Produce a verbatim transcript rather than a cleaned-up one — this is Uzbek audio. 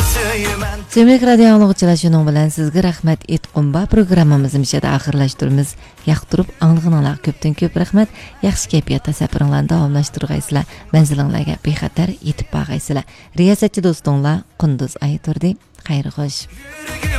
Cemlik radio anlıqçılar şunun bilen sizge rahmet etqumba programmamızı mişada ahırlaştırımız. Yaqtırıp anlığınalar köpten köp rahmet. Yaxşı keyfiyatda səpirinlarını davamlaştırğaysılar. Mənzilinlərə bexatar yetib bağaysılar. Riyasətçi dostunla Qunduz Ayıturdi. Xayri xoş.